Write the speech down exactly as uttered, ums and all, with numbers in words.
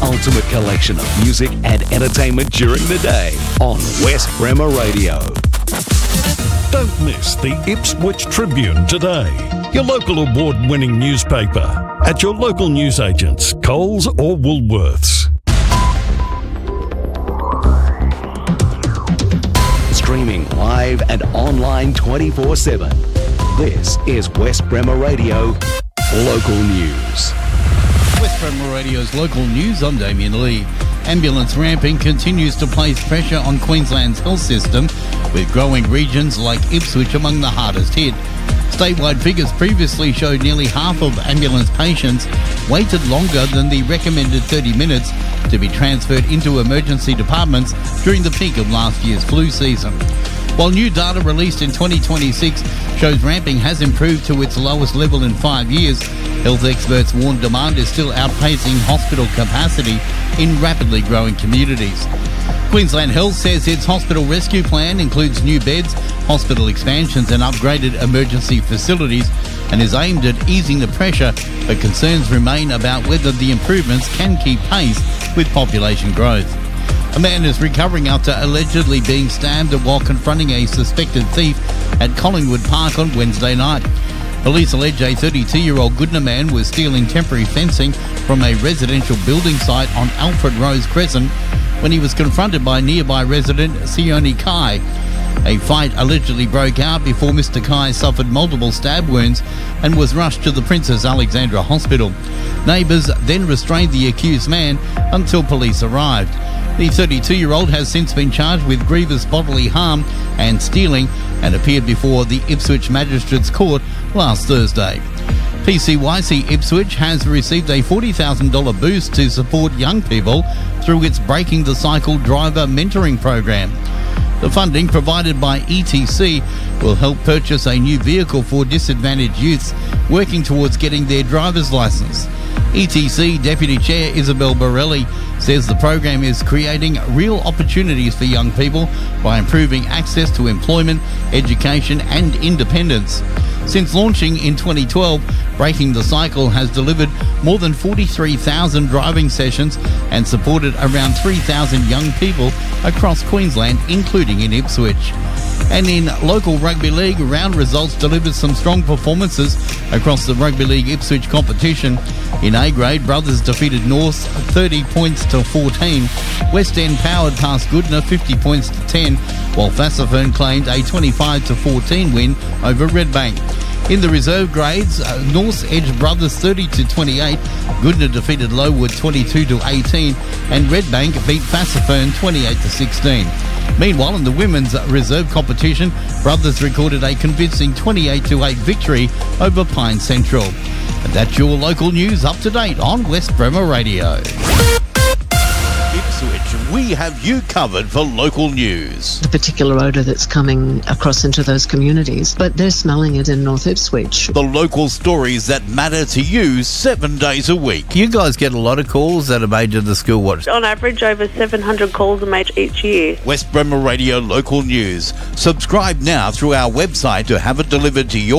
ultimate collection of music and entertainment during the day on West Bremer Radio. Don't miss the Ipswich Tribune today, your local award-winning newspaper, at your local newsagents, Coles or Woolworths. Streaming live and online twenty-four seven. This is West Bremer Radio Local News. West Bremer Radio's Local News, I'm Damien Lee. Ambulance ramping continues to place pressure on Queensland's health system, with growing regions like Ipswich among the hardest hit. Statewide figures previously showed nearly half of ambulance patients waited longer than the recommended thirty minutes to be transferred into emergency departments during the peak of last year's flu season. While new data released in twenty twenty-six shows ramping has improved to its lowest level in five years, health experts warn demand is still outpacing hospital capacity in rapidly growing communities. Queensland Health says its hospital rescue plan includes new beds, hospital expansions and upgraded emergency facilities, and is aimed at easing the pressure, but concerns remain about whether the improvements can keep pace with population growth. A man is recovering after allegedly being stabbed while confronting a suspected thief at Collingwood Park on Wednesday night. Police allege a thirty-two-year-old Goodna man was stealing temporary fencing from a residential building site on Alfred Rose Crescent when he was confronted by nearby resident Sione Kai. A fight allegedly broke out before Mister Kai suffered multiple stab wounds and was rushed to the Princess Alexandra Hospital. Neighbours then restrained the accused man until police arrived. The thirty-two-year-old has since been charged with grievous bodily harm and stealing and appeared before the Ipswich Magistrates Court last Thursday. P C Y C Ipswich has received a forty thousand dollars boost to support young people through its Breaking the Cycle driver mentoring program. The funding provided by E T C will help purchase a new vehicle for disadvantaged youths working towards getting their driver's licence. E T C Deputy Chair Isabel Borelli says the program is creating real opportunities for young people by improving access to employment, education and independence. Since launching in twenty twelve, Breaking the Cycle has delivered more than forty-three thousand driving sessions and supported around three thousand young people across Queensland, including in Ipswich. And in local rugby league, round results delivered some strong performances across the Rugby League Ipswich competition. In A grade, Brothers defeated Norths thirty points to fourteen. West End powered past Goodna fifty points to ten, while Fassifern claimed a twenty-five to fourteen win over Redbank. In the reserve grades, uh, Norths edged Brothers thirty to twenty-eight, Goodna defeated Lowood twenty-two to eighteen, and Redbank beat Fassifern twenty-eight to sixteen. Meanwhile, in the women's reserve competition, Brothers recorded a convincing twenty-eight to eight victory over Pine Central. And that's your local news up to date on West Bremer Radio. Ipswich, we have you covered for local news. The particular odour that's coming across into those communities, but they're smelling it in North Ipswich. The local stories that matter to you seven days a week. You guys get a lot of calls that are made to the school watch. On average, over seven hundred calls are made each year. West Bremer Radio Local News. Subscribe now through our website to have it delivered to your